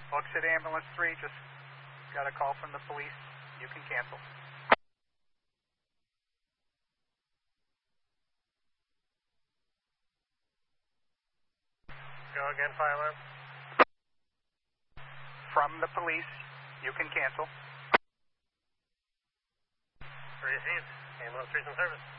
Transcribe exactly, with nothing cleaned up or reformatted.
Oak City Ambulance three, just got a call from the police. You can cancel. Go again, fire alarm. From the police, you can cancel. Received. Ambulance three in service.